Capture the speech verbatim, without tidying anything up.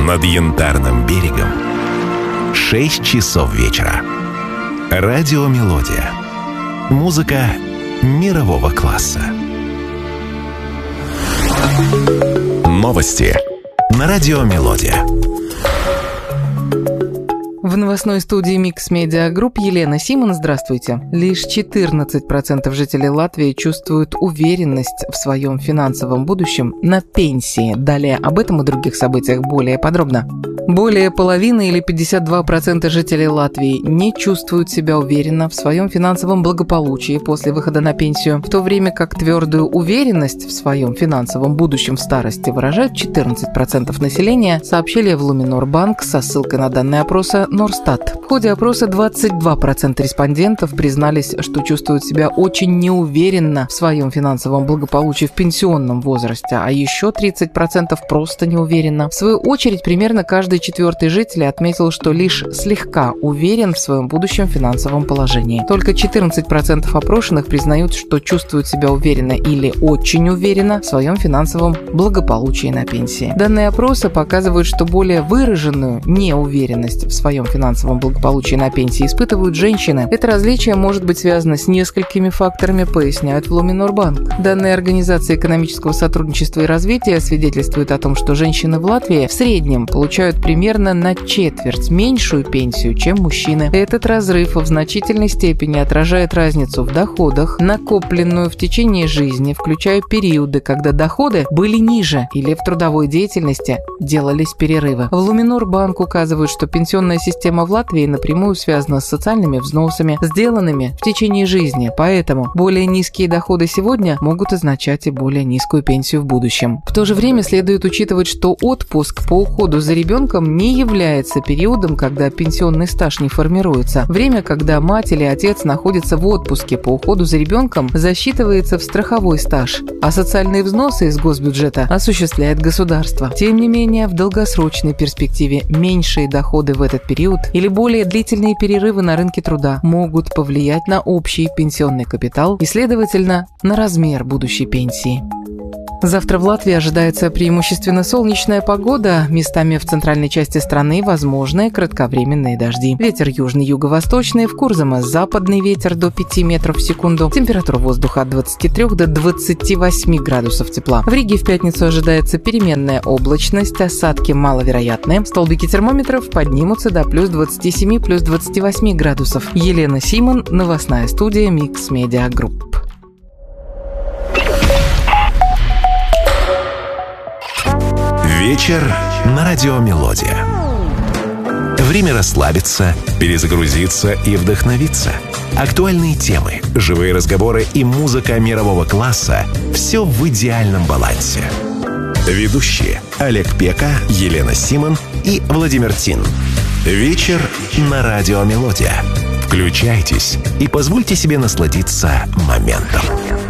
Над Янтарным берегом шесть часов вечера. Радио «Мелодия». Музыка мирового класса. Новости на радио «Мелодия». В новостной студии Mix Media Group Елена Симон. Здравствуйте. Лишь четырнадцать процентов жителей Латвии чувствуют уверенность в своем финансовом будущем на пенсии. Далее об этом и других событиях более подробно. Более половины или пятьдесят два процента жителей Латвии не чувствуют себя уверенно в своем финансовом благополучии после выхода на пенсию, в то время как твердую уверенность в своем финансовом будущем в старости выражают четырнадцать процентов населения, сообщили в Luminor-Bank со ссылкой на данные опроса Норстат. В ходе опроса двадцать два процента респондентов признались, что чувствуют себя очень неуверенно в своем финансовом благополучии в пенсионном возрасте, а еще тридцать процентов просто неуверенно. В свою очередь, примерно каждый четвертый житель отметил, что лишь слегка уверен в своем будущем финансовом положении. Только четырнадцать процентов опрошенных признают, что чувствуют себя уверенно или очень уверенно в своем финансовом благополучии на пенсии. Данные опроса показывают, что более выраженную неуверенность в своем финансовом благополучии на пенсии испытывают женщины. Это различие может быть связано с несколькими факторами, поясняют в Luminor-Bank. Данные Организации экономического сотрудничества и развития свидетельствуют о том, что женщины в Латвии в среднем получают примерно на четверть меньшую пенсию, чем мужчины. Этот разрыв в значительной степени отражает разницу в доходах, накопленную в течение жизни, включая периоды, когда доходы были ниже или в трудовой деятельности делались перерывы. В Luminor-Bank указывают, что пенсионная система в Латвии напрямую связана с социальными взносами, сделанными в течение жизни, поэтому более низкие доходы сегодня могут означать и более низкую пенсию в будущем. В то же время следует учитывать, что отпуск по уходу за ребенком не является периодом, когда пенсионный стаж не формируется. Время, когда мать или отец находятся в отпуске по уходу за ребенком, засчитывается в страховой стаж, а социальные взносы из госбюджета осуществляет государство. Тем не менее, в долгосрочной перспективе меньшие доходы в этот период или более длительные перерывы на рынке труда могут повлиять на общий пенсионный капитал и, следовательно, на размер будущей пенсии. Завтра в Латвии ожидается преимущественно солнечная погода. Местами в центральной части страны возможны кратковременные дожди. Ветер южный-юго-восточный, в Курзаме западный ветер до пяти метров в секунду. Температура воздуха от двадцати трёх до двадцати восьми градусов тепла. В Риге в пятницу ожидается переменная облачность, осадки маловероятные. Столбики термометров поднимутся до плюс двадцати семи, плюс двадцати восьми градусов. Елена Симон, новостная студия Mix Media Group. Вечер на радио «Мелодия». Время расслабиться, перезагрузиться и вдохновиться. Актуальные темы, живые разговоры и музыка мирового класса – все в идеальном балансе. Ведущие Олег Пека, Елена Симон и Владимир Тин. Вечер на радио «Мелодия». Включайтесь и позвольте себе насладиться моментом.